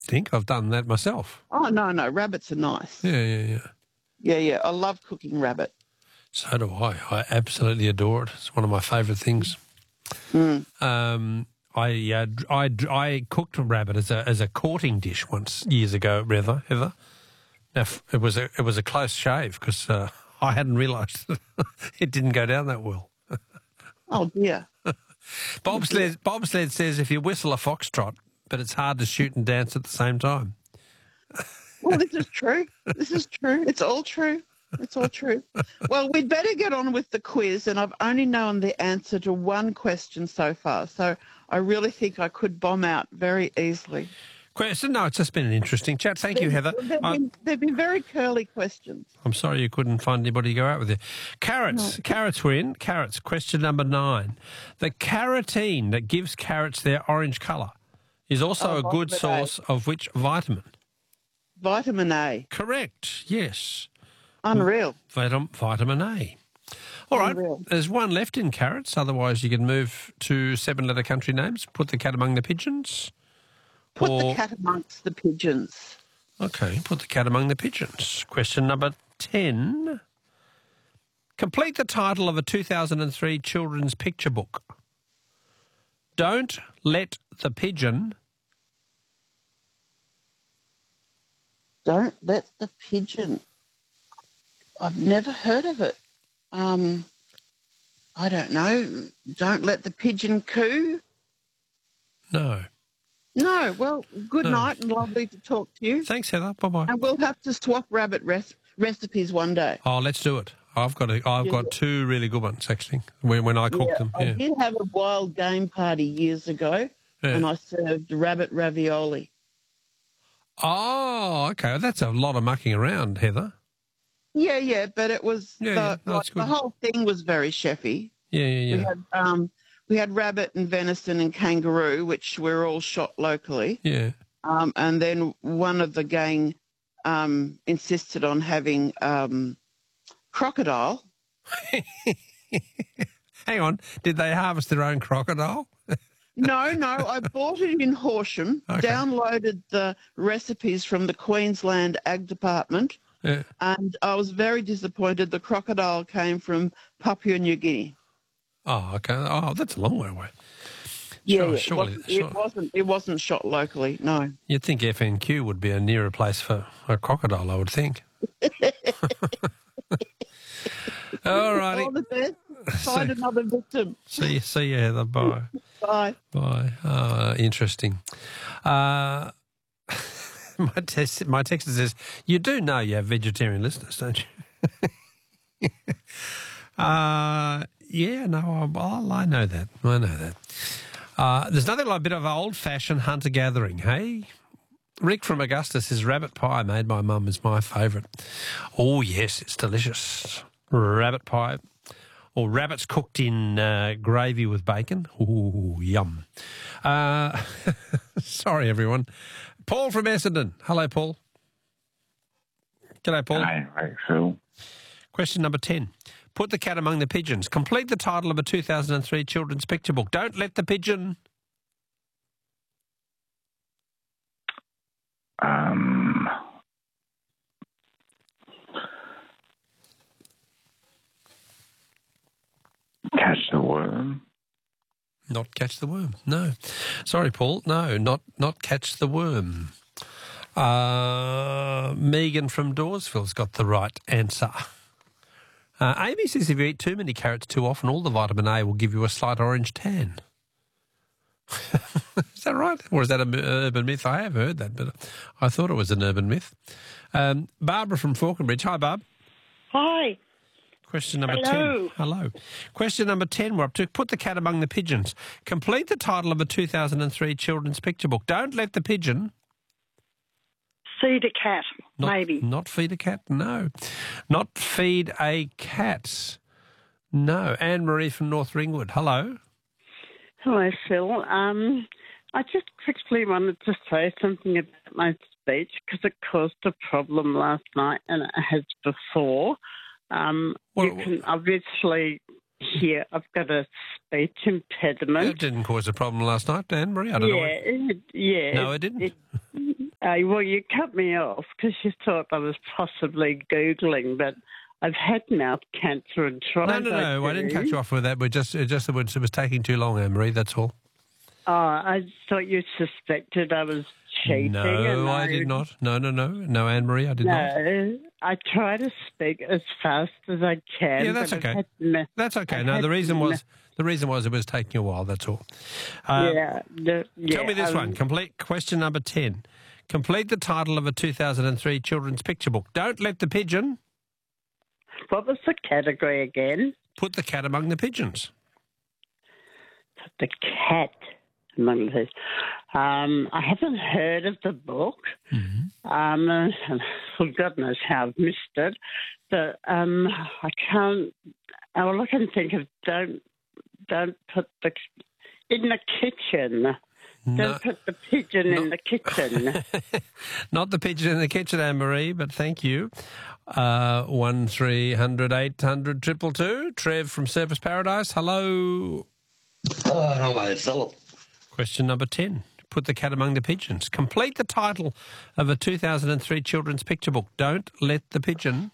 stink. I've done that myself. Oh, no, rabbits are nice. Yeah. Yeah, I love cooking rabbit. So do I. I absolutely adore it. It's one of my favourite things. I cooked a rabbit as a courting dish once years ago, Heather. Now, it was a close shave because I hadn't realised it didn't go down that well. Oh, dear. Bobsled says if you whistle a foxtrot, but it's hard to shoot and dance at the same time. Well, this is true. It's all true. Well, we'd better get on with the quiz, and I've only known the answer to one question so far, so I really think I could bomb out very easily. Question? No, it's just been an interesting chat. Thank you, Heather. They've been very curly questions. I'm sorry you couldn't find anybody to go out with you. Carrots. No. Carrots were in. Carrots. Question number 9. The carotene that gives carrots their orange colour is also a good source of which vitamin? Vitamin A. Correct. Yes. Unreal. Vitamin A. All right. Unreal. There's one left in carrots. Otherwise, you can move to 7-letter country names. Put the cat among the pigeons. Put the cat amongst the pigeons. Okay, put the cat among the pigeons. Question number 10. Complete the title of a 2003 children's picture book. Don't let the pigeon... Don't let the pigeon... I've never heard of it. I don't know. Don't let the pigeon coo? No. No, well, good night and lovely to talk to you. Thanks, Heather. Bye-bye. And we'll have to swap rabbit recipes one day. Oh, let's do it. I've got 2 really good ones, actually, when I cook them. Yeah. I did have a wild game party years ago, and I served rabbit ravioli. Oh, okay. That's a lot of mucking around, Heather. Yeah, but it was the whole thing was very chefy. Yeah. We had rabbit and venison and kangaroo, which were all shot locally. Yeah. And then one of the gang insisted on having crocodile. Hang on. Did they harvest their own crocodile? No. I bought it in Horsham, downloaded the recipes from the Queensland Ag Department, and I was very disappointed. The crocodile came from Papua New Guinea. Oh, okay. Oh, that's a long way away. Yeah, surely. It wasn't shot locally, no. You'd think FNQ would be a nearer place for a crocodile, I would think. All righty. All the best. Find another victim. See you, Heather. Bye. Bye. Interesting. My texter says, you do know you have vegetarian listeners, don't you? Yeah, no, I know that. There's nothing like a bit of old-fashioned hunter-gathering, hey? Rick from Augusta says rabbit pie made by Mum is my favourite. Oh, yes, it's delicious. Rabbit pie. Or rabbits cooked in gravy with bacon. Ooh, yum. Sorry, everyone. Paul from Essendon. Hello, Paul. G'day, Paul. Hi, Phil. Question number 10. Put the cat among the pigeons. Complete the title of a 2003 children's picture book. Don't let the pigeon... Catch the worm. Not catch the worm, no. Sorry, Paul, no, not catch the worm. Megan from Dawesville's got the right answer. Amy says if you eat too many carrots too often, all the vitamin A will give you a slight orange tan. Is that right? Or is that an urban myth? I have heard that, but I thought it was an urban myth. Barbara from Falconbridge. Hi, Barb. Hi. Question number 10. Hello. Question number 10 we're up to. Put the cat among the pigeons. Complete the title of a 2003 children's picture book. Don't let the pigeon... Feed a cat, maybe. Not feed a cat, no. Not feed a cat, no. Anne-Marie from North Ringwood. Hello. Hello, Phil. I just quickly wanted to say something about my speech because it caused a problem last night and it has before. You can obviously hear I've got a speech impediment. It didn't cause a problem last night, Anne-Marie. I don't know. Yeah. No, it didn't. Well, you cut me off because you thought I was possibly Googling, but I've had mouth cancer and tried. No. I didn't cut you off with that. It was taking too long, Anne-Marie, that's all. Oh, I thought you suspected I was cheating. No, I did not. No, Anne-Marie, I did not. No, I try to speak as fast as I can. Yeah, that's okay. That's okay. No, the reason was it was taking a while, that's all. Tell me this one. Complete question number 10. Complete the title of a 2003 children's picture book. Don't let the pigeon... What was the category again? Put the cat among the pigeons. Put the cat among the pigeons. I haven't heard of the book. For God knows how I've missed it. But I can't... All I can think of, don't put the... In the kitchen. Don't put the pigeon in the kitchen. Not the pigeon in the kitchen, Anne-Marie, but thank you. 1300 800 222. Trev from Surfers Paradise. Hello. Hello, Philip. Question number 10. Put the cat among the pigeons. Complete the title of a 2003 children's picture book. Don't let the pigeon...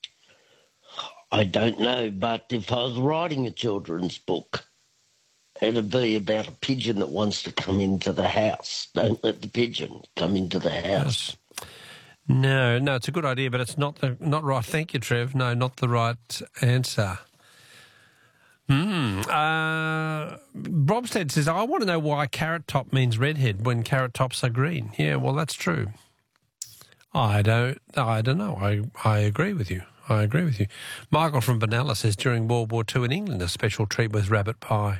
I don't know, but if I was writing a children's book, it'd be about a pigeon that wants to come into the house. Don't let the pigeon come into the house. No, it's a good idea, but it's not right. Thank you, Trev. No, not the right answer. Brobstead says, I want to know why carrot top means redhead when carrot tops are green. Yeah, well, that's true. I don't know. I agree with you. Michael from Benalla says, during World War II in England, a special treat was rabbit pie.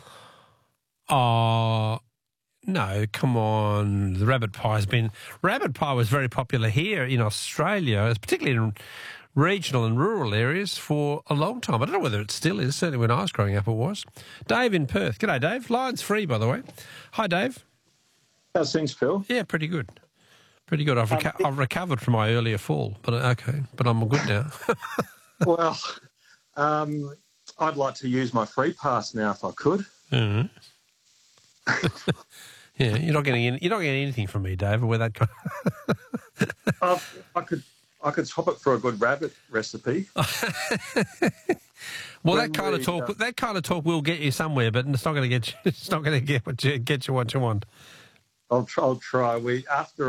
Oh, no, come on. The rabbit pie was very popular here in Australia, particularly in regional and rural areas for a long time. I don't know whether it still is. Certainly when I was growing up it was. Dave in Perth. G'day, Dave. Line's free, by the way. Hi, Dave. How's things, Phil? Yeah, pretty good. Pretty good. I've recovered from my earlier fall, but I'm good now. Well, I'd like to use my free pass now if I could. Mm-hmm. Yeah, you're not getting anything from me, Dave. Where that I could swap it for a good rabbit recipe. Well, that kind of talk will get you somewhere, but it's not going to get you. It's not going to get you what you want. I'll try. Me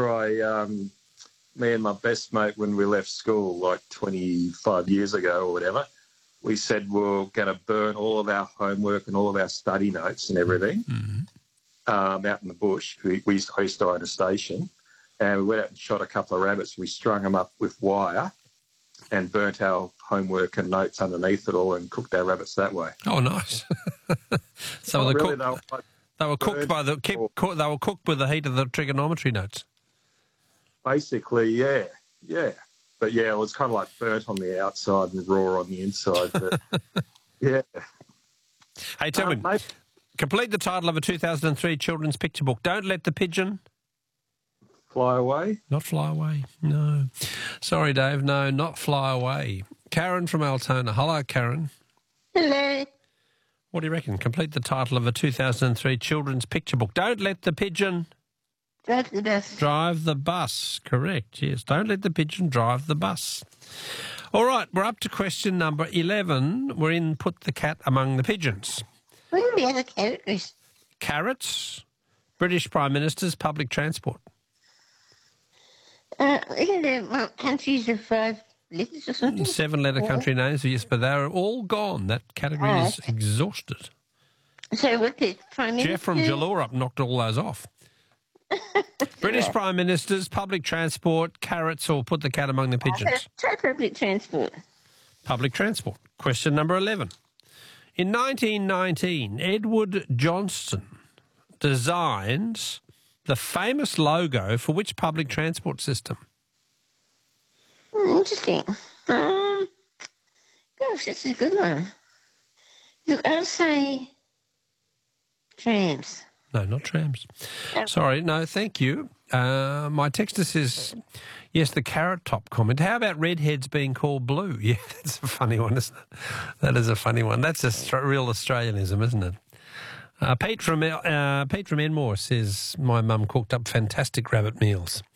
and my best mate, when we left school like 25 years ago or whatever, we said we're going to burn all of our homework and all of our study notes and everything out in the bush. We used to own a station, and we went out and shot a couple of rabbits. We strung them up with wire and burnt our homework and notes underneath it all and cooked our rabbits that way. Oh, nice. So they were cooked with the heat of the trigonometry notes. Basically, yeah. But yeah, it was kind of like burnt on the outside and raw on the inside. But yeah. Hey, tell me, complete the title of a 2003 children's picture book. Don't let the pigeon fly away. Not fly away. No. Sorry, Dave. No, not fly away. Karen from Altona. Hello, Karen. Hello. What do you reckon? Complete the title of a 2003 children's picture book. Don't let the pigeon... Drive the bus. Drive the bus. Correct, yes. Don't let the pigeon drive the bus. All right, we're up to question number 11. We're in Put the Cat Among the Pigeons. What are the other categories? Carrots, British Prime Ministers, public transport. Isn't there countries of 5 letters or something? 7-letter country names, yes, but they're all gone. That category is exhausted. So what the Prime Minister? Jeff from Jallurup knocked all those off. British Prime Ministers, public transport, carrots, or Put the Cat Among the Pigeons. Try public transport. Public transport. Question number 11. In 1919, Edward Johnston designed the famous logo for which public transport system? Interesting. Gosh, that's a good one. Look, I'll say trams. No, not trams. Sorry, no, thank you. My texter says, yes, the carrot top comment. How about redheads being called blue? Yeah, that's a funny one, isn't it? That is a funny one. That's a real Australianism, isn't it? Pete from Enmore says, my mum cooked up fantastic rabbit meals.